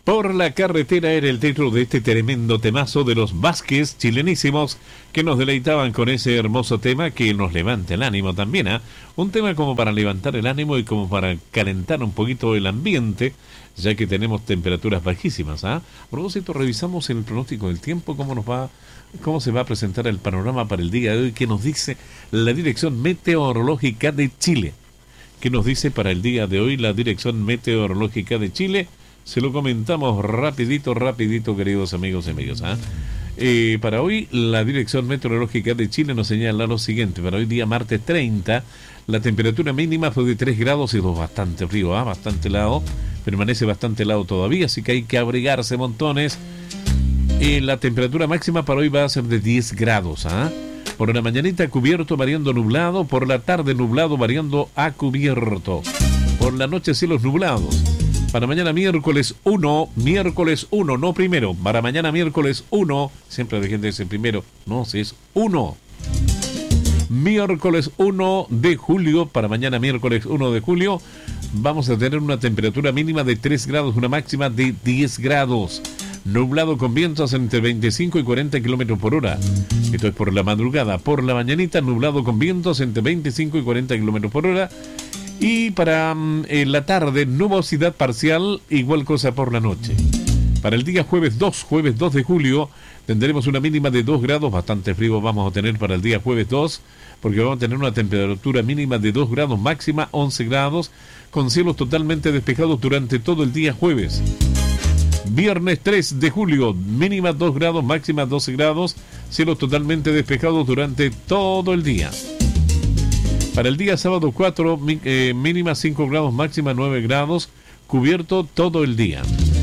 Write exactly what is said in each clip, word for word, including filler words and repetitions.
Por la carretera era el título de este tremendo temazo de los Vázquez, chilenísimos, que nos deleitaban con ese hermoso tema que nos levanta el ánimo también, ¿eh? Un tema como para levantar el ánimo y como para calentar un poquito el ambiente, ya que tenemos temperaturas bajísimas, ¿ah? ¿eh? A propósito, revisamos el pronóstico del tiempo, cómo nos va, cómo se va a presentar el panorama para el día de hoy, que nos dice la Dirección Meteorológica de Chile. ¿Qué nos dice para el día de hoy la Dirección Meteorológica de Chile? Se lo comentamos rapidito, rapidito, queridos amigos y amigas. ¿eh? Eh, para hoy, la Dirección Meteorológica de Chile nos señala lo siguiente. Para hoy día, martes treinta, la temperatura mínima fue de tres grados y dos, bastante frío, ¿eh? bastante helado. Permanece bastante helado todavía, así que hay que abrigarse montones. Eh, la temperatura máxima para hoy va a ser de diez grados. ¿eh? Por la mañanita cubierto variando nublado, por la tarde nublado variando a cubierto. Por la noche cielos nublados. Para mañana miércoles uno, miércoles uno, no primero. Para mañana miércoles uno, siempre la gente dice primero, no, si es uno. Miércoles uno de julio, para mañana miércoles uno de julio, vamos a tener una temperatura mínima de tres grados, una máxima de diez grados. Nublado con vientos entre veinticinco y cuarenta kilómetros por hora. Esto es por la madrugada. Por la mañanita, nublado con vientos entre veinticinco y cuarenta kilómetros por hora. Y para eh, la tarde, nubosidad parcial, igual cosa por la noche. Para el día jueves dos, jueves dos de julio, tendremos una mínima de dos grados, bastante frío vamos a tener para el día jueves dos, porque vamos a tener una temperatura mínima de dos grados, máxima once grados, con cielos totalmente despejados durante todo el día jueves. Viernes tres de julio, mínima dos grados, máxima doce grados, cielos totalmente despejados durante todo el día. Para el día sábado cuatro, eh, mínima cinco grados, máxima nueve grados, cubierto todo el día.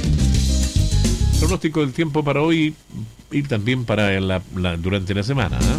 Pronóstico del tiempo para hoy y también para la, la, durante la semana. ¿eh?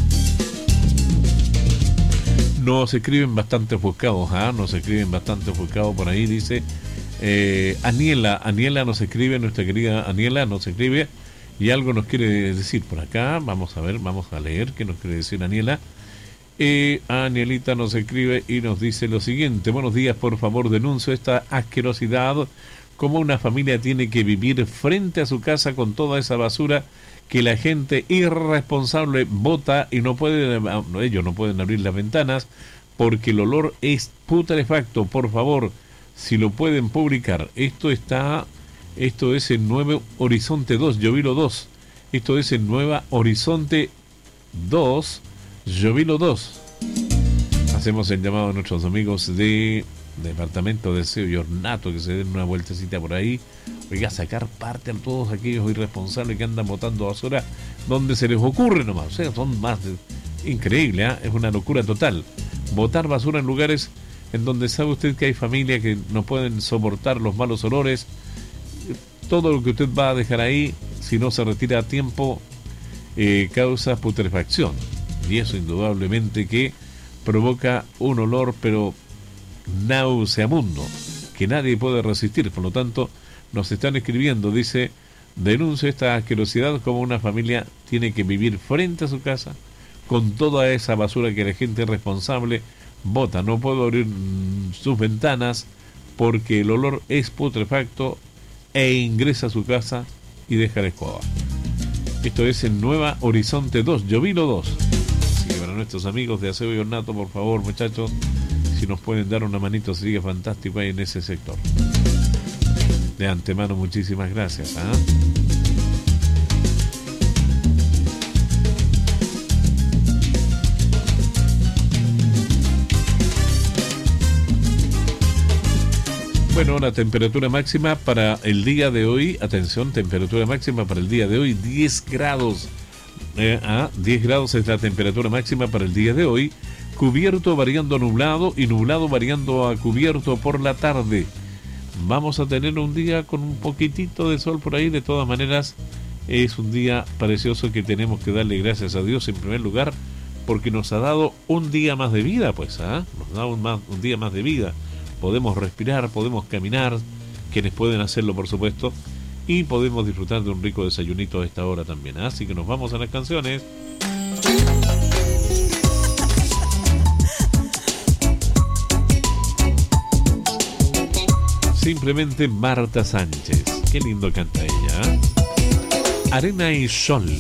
Nos escriben bastante ofuscados, ¿eh? nos escriben bastante ofuscados por ahí, dice eh, Aniela, Aniela nos escribe, nuestra querida Aniela nos escribe y algo nos quiere decir por acá. Vamos a ver, vamos a leer qué nos quiere decir Aniela. Eh, Anielita nos escribe y nos dice lo siguiente: buenos días, por favor denuncio esta asquerosidad, cómo una familia tiene que vivir frente a su casa con toda esa basura que la gente irresponsable bota y no pueden, ellos no pueden abrir las ventanas porque el olor es putrefacto. Por favor, si lo pueden publicar. Esto está, esto es en Nuevo Horizonte dos, Llovilo dos. Esto es en Nueva Horizonte dos, Llovilo dos. Hacemos el llamado a nuestros amigos de Departamento de Aseo y Ornato que se den una vueltecita por ahí. Oiga, sacar parte a todos aquellos irresponsables que andan botando basura donde se les ocurre nomás. O sea, son más de... increíble, ¿eh? Es una locura total. Botar basura en lugares en donde sabe usted que hay familias que no pueden soportar los malos olores. Todo lo que usted va a dejar ahí, si no se retira a tiempo, eh, causa putrefacción. Y eso indudablemente que provoca un olor, pero nauseamundo, que nadie puede resistir. Por lo tanto, nos están escribiendo, dice, denuncio esta asquerosidad, como una familia tiene que vivir frente a su casa con toda esa basura que la gente responsable bota. No puedo abrir mm, sus ventanas porque el olor es putrefacto e ingresa a su casa y deja la escoba. Esto es en Nueva Horizonte dos, Llovilo dos. Así que para nuestros amigos de Aseo y Ornato, por favor, muchachos, si nos pueden dar una manito sería fantástico ahí en ese sector. De antemano, muchísimas gracias. ¿eh? Bueno, la temperatura máxima para el día de hoy, atención, temperatura máxima para el día de hoy, diez grados. Eh, ah, diez grados es la temperatura máxima para el día de hoy. Cubierto variando a nublado y nublado variando a cubierto por la tarde. Vamos a tener un día con un poquitito de sol por ahí. De todas maneras, es un día precioso que tenemos que darle gracias a Dios en primer lugar, porque nos ha dado un día más de vida, pues, ¿ah? Nos da un, más, un día más de vida. Podemos respirar, podemos caminar, quienes pueden hacerlo, por supuesto, y podemos disfrutar de un rico desayunito a esta hora también. ¿ah? Así que nos vamos a las canciones. Simplemente Marta Sánchez. Qué lindo canta ella. ¿Eh? Arena y Sol.